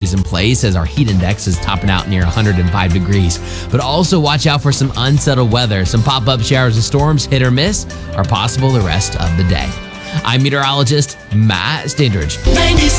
stays in place as our heat index is topping out near 105 degrees. But also watch out for some unsettled weather. Some pop-up showers and storms, hit or miss, are possible the rest of the day. I'm meteorologist Matt Standridge. 96.